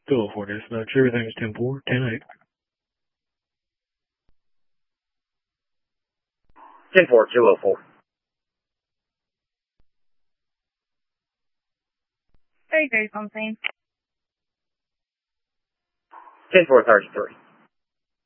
204 dispatch. Everything is 10-4, 10-8. 10-4, 204. Very on scene. 10-4, 33.